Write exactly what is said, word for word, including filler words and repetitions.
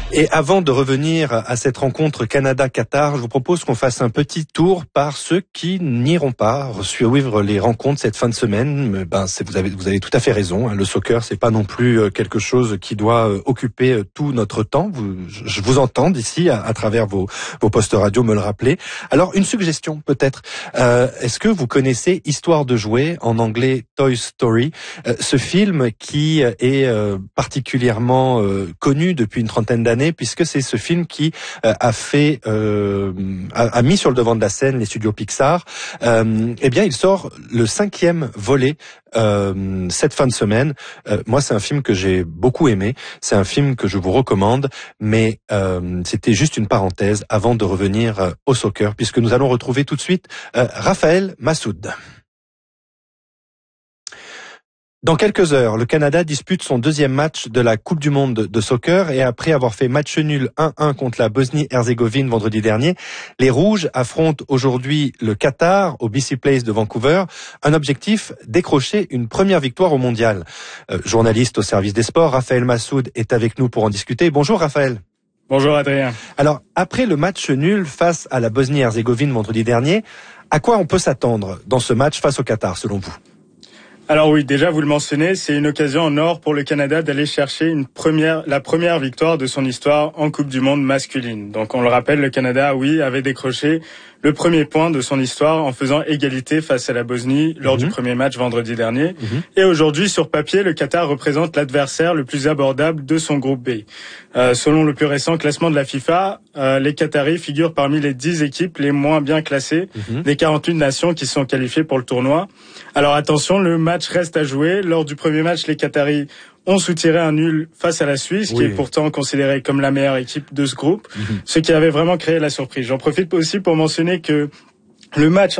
Et avant de revenir à cette rencontre Canada-Qatar, je vous propose qu'on fasse un petit tour par ceux qui n'iront pas suivre les rencontres cette fin de semaine. Ben, c'est, vous avez, vous avez tout à fait raison. Hein, le soccer, c'est pas non plus quelque chose qui doit occuper tout notre temps. Vous, je vous entends d'ici à, à travers vos, vos postes radio me le rappeler. Alors, une suggestion peut-être. Euh, est-ce que vous connaissez Histoire de jouer, en anglais Toy Story, euh, ce film qui est euh, particulièrement euh, connu depuis une trentaine d'années, puisque c'est ce film qui euh, a fait euh, a, a mis sur le devant de la scène les studios Pixar. Euh, eh bien, il sort le cinquième volet euh, cette fin de semaine. Euh, moi, c'est un film que j'ai beaucoup aimé. C'est un film que je vous recommande, mais euh, c'était juste une parenthèse avant de revenir euh, au soccer, puisque nous allons retrouver tout de suite euh, Raphaël Massoud. Dans quelques heures, le Canada dispute son deuxième match de la Coupe du Monde de soccer et après avoir fait match nul un un contre la Bosnie-Herzégovine vendredi dernier, les Rouges affrontent aujourd'hui le Qatar au B C Place de Vancouver. Un objectif, décrocher une première victoire au mondial. Euh, journaliste au service des sports, Raphaël Massoud est avec nous pour en discuter. Bonjour Raphaël. Bonjour Adrien. Alors, après le match nul face à la Bosnie-Herzégovine vendredi dernier, à quoi on peut s'attendre dans ce match face au Qatar selon vous ? Alors oui, déjà vous le mentionnez, c'est une occasion en or pour le Canada d'aller chercher une première, la première victoire de son histoire en Coupe du Monde masculine. Donc on le rappelle, le Canada, oui, avait décroché le premier point de son histoire en faisant égalité face à la Bosnie lors mmh. du premier match vendredi dernier. Mmh. Et aujourd'hui, sur papier, le Qatar représente l'adversaire le plus abordable de son groupe B. Euh, selon le plus récent classement de la FIFA, euh, les Qataris figurent parmi les dix équipes les moins bien classées mmh. des quarante-huit nations qui sont qualifiées pour le tournoi. Alors attention, le match reste à jouer. Lors du premier match, les Qataris ont soutiré un nul face à la Suisse, oui. qui est pourtant considérée comme la meilleure équipe de ce groupe, mmh. ce qui avait vraiment créé la surprise. J'en profite aussi pour mentionner que le match